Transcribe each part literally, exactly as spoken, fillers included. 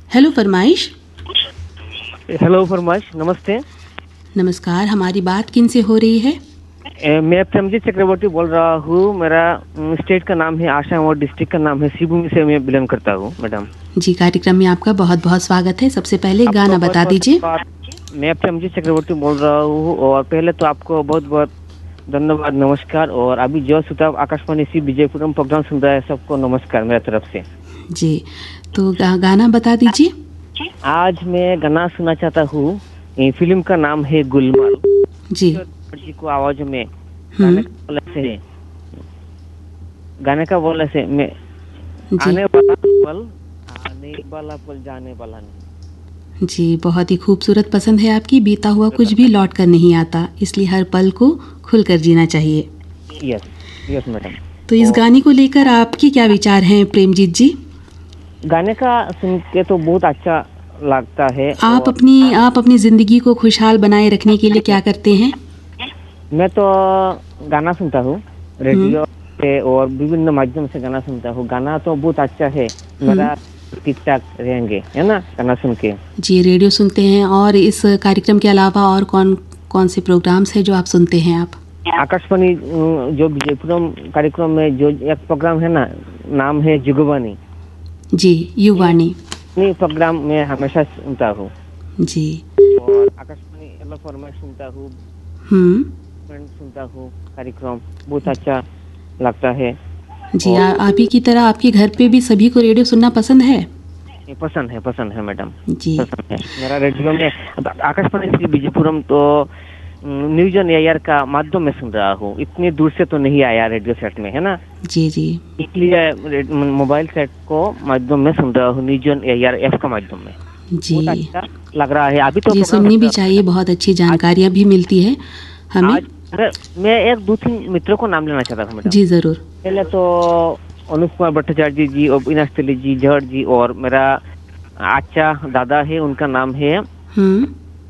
Hello फरमाइश। Hello फरमाइश, नमस्ते। नमस्कार, हमारी बात किन से हो रही है? ए, मैं प्रेमजीत चक्रवर्ती बोल रहा हूँ। मेरा अम, स्टेट का नाम है आसाम और डिस्ट्रिक्ट का नाम है शिवभूमि से मैं बिलोंग करता हूँ मैडम। जी, कार्यक्रम में आपका बहुत बहुत स्वागत है। सबसे पहले आपको गाना बहुत बता बहुत दीजिए। धन्यवाद। मैं प्रेमजीत चक्रवर्ती बोल रहा हूँ और पहले तो आपको बहुत बहुत धन्यवाद, नमस्कार। और अभी जो श्रोता आकाशवाणी सी विजयपुरम प्रोग्राम सुन रहा है सबको नमस्कार मेरे तरफ से। जी, तो गा, गाना बता दीजिए। आज मैं गाना सुनना चाहता हूँ। ये फिल्म का नाम है गुलमाल। जी। जी को आवाज में गाने हम्म। का बोल ऐसे गाने का बोल ऐसे मैं जी आने वाला पल आने वाला पल जाने वाला नहीं। जी, बहुत ही खूबसूरत पसंद है आपकी। बीता हुआ कुछ भी लौट कर नहीं आता, इसलिए हर पल को खुलकर जीना चाहिए। Yes yes madam. तो इस गाने को लेकर आपके क्या विचार हैं प्रेमजीत जी? गाने का सुन के तो बहुत अच्छा लगता है। आप और अपनी आप अपनी जिंदगी को खुशहाल बनाए रखने के लिए क्या करते हैं? मैं तो गाना सुनता हूँ हम्म। रेडियो से और विभिन्न माध्यम से गाना सुनता हूँ। गाना तो बहुत अच्छा है, मेरा ठीक ठाक रहेंगे है ना गाना सुन के। जी, रेडियो सुनते हैं। और इस कार्यक्रम के अलावा और कौन कौन से प्रोग्राम्स हैं जो आप सुनते हैं आप? आकाशवाणी अम, जो विजयपुरम कार्यक्रम में जो एक प्रोग्राम है ना, नाम है जुगवानी। जी, युवाणी। ये प्रोग्राम मैं हमेशा सुनता हूँ। जी। और आकाशवाणी एलो फॉर्मेट सुनता हूँ, हम्म। सुनता हूँ कार्यक्रम बहुत अच्छा लगता है। जी, आ, आप ही की तरह आपके घर पे भी सभी को रेडियो सुनना पसंद है? ये पसंद है पसंद है मैडम, जी। पसंद है। मेरा रेडियो में आकाशवाणी श्री विजयपुरम तो न्यूज ऑन एयर का माध्यम में सुन रहा हूँ। इतनी दूर से तो नहीं आया रेडियो सेट में है ना, जी जी इसलिए मोबाइल सेट को माध्यम में सुन रहा हूँ, न्यूज ऑन एयर ऐप का माध्यम में। जी। बहुत अच्छा लग रहा है। अभी तो ये प्रोग्राम सुननी भी चाहिए, बहुत अच्छी जानकारियाँ भी मिलती है हमें। आज मैं, मैं एक दो तीन मित्रों को नाम लेना चाहता था मैडम। जी ज़रूर। पहले तो अनुप कुमार भट्टाचार्य जी और अविनाश तेली जी, जहर जी, और मेरा अच्छा दादा है उनका नाम है हम्म।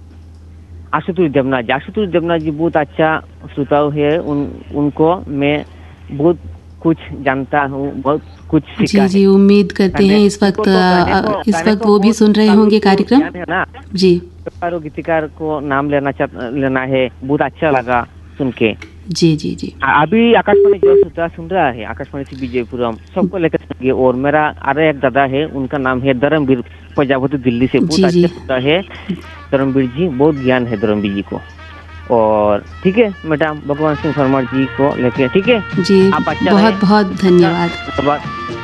आशुतोष देवनाथ जी। आशुतोष देवनाथ जी बहुत अच्छा श्रोता है। उन उनको मैं बहुत कुछ जानता हूँ, बहुत कुछ सीखा जी जी, उम्मीद करते हैं इस वक्त आ, इस वक्त वो भी सुन रहे होंगे कार्यक्रम। है ना जी गीतिकार को नाम लेना चाह लेना है, बहुत अच्छा लगा सुन के। जी जी जी। अभी आकाशवाणी जो श्रोता सुन रहा है आकाशवाणी से विजयपुरम सबको लेकर सुनिए। और मेरा अरे एक दादा है उनका नाम है धर्मवीर प्रजापति, दिल्ली से बहुत अच्छा श्रोता है धर्मवीर जी, बहुत ज्ञान है धर्मवीर जी को। और ठीक है मैडम, भगवान सिंह शर्मा जी को लेके ठीक है जी, आप अच्छा बहुत बहुत धन्यवाद।